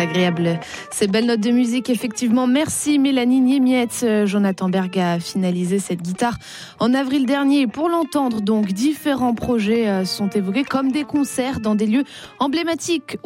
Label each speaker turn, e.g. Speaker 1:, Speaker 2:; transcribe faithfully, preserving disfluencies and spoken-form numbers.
Speaker 1: agréable. Ces belles notes de musique, effectivement. Merci Mélanie Niemietz. Jonathan Berg a finalisé cette guitare en avril dernier. Pour l'entendre, donc, différents projets sont évoqués comme des concerts dans des lieux emblématiques